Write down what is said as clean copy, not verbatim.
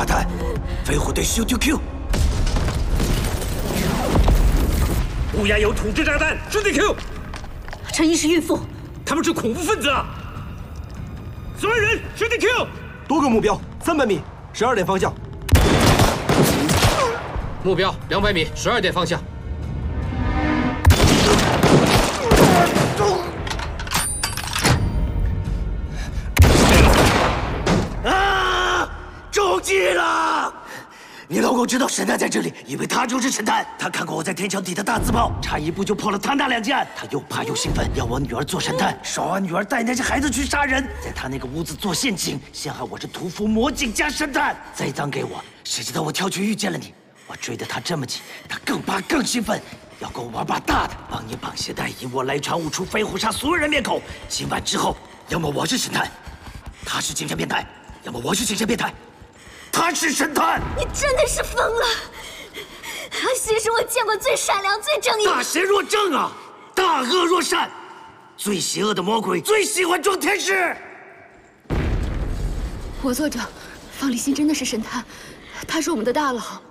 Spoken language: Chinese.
炸弹，飞虎队 shoot to kill。 乌鸦有土制炸弹 shoot to kill。 陈毅是孕妇， 他们是恐怖分子啊！所有人 shoot to kill。 多个目标，300米，12点方向。 目标200米，12点方向。 中计了！你老公知道神探在这里，以为他就是神探。他看过我在天桥底的大字报，差一步就破了他那2件案。他又怕又兴奋，要我女儿做神探，耍我女儿带那些孩子去杀人，在他那个屋子做陷阱，陷害我是屠夫、魔警加神探。栽赃给我，谁知道我跳去遇见了你，我追得他这么紧，他更怕更兴奋，要跟我玩把大的，帮你绑鞋带，以我来传，悟出飞虎杀所有人灭口。今晚之后，要么我是神探，他是精神变态，要么我是精神变态。 他是神探！ 你真的是疯了！阿邪是我见过最善良、最正义。 大邪若正啊，大恶若善，最邪恶的魔鬼最喜欢装天使。 我作者方立新真的是神探，他是我们的大佬。